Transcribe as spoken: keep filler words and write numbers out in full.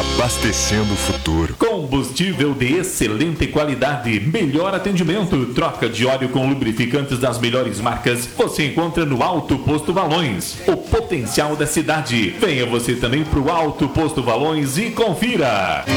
abastecendo o futuro. Combustível de excelente qualidade, melhor atendimento, troca de óleo com lubrificantes das melhores marcas, você encontra no Alto Posto Valões, o potencial da cidade. Venha você também pro Alto Posto Valões e confira.